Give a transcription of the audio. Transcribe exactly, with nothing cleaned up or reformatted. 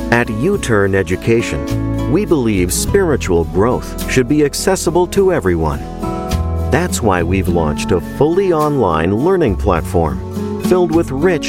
At U-Turn Education, we believe spiritual growth should be accessible to everyone. That's why we've launched a fully online learning platform filled with rich